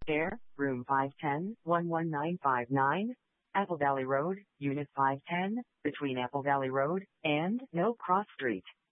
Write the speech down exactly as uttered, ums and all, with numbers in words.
Air, Room five ten, one one nine five nine, Apple Valley Road, Unit five ten, between Apple Valley Road and No Cross Street.